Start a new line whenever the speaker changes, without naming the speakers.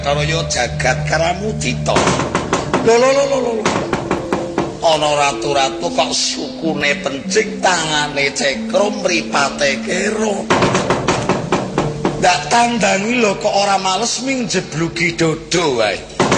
Karaya jagat karamudita. Lho. Ana ratu-ratu kok sukune pencik, tangane cekrum, mripate kero. Ndak tandangi lho kok ora males ming jeblugi dodo wae.